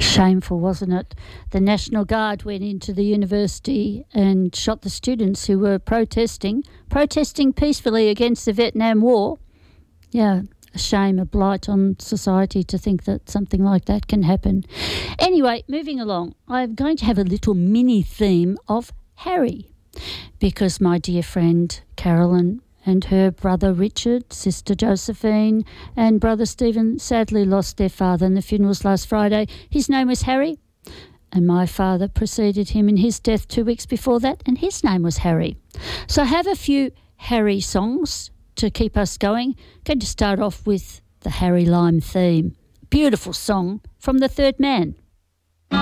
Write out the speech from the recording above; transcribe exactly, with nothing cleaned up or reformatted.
Shameful, wasn't it? The National Guard went into the university and shot the students who were protesting, protesting peacefully against the Vietnam War. Yeah, a shame, a blight on society to think that something like that can happen. Anyway, moving along, I'm going to have a little mini theme of Harry, because my dear friend Carolyn and her brother Richard, sister Josephine, and brother Stephen sadly lost their father in the funerals last Friday. His name was Harry, and my father preceded him in his death two weeks before that, and his name was Harry. So I have a few Harry songs to keep us going. I'm going to start off with the Harry Lime theme. Beautiful song from The Third Man.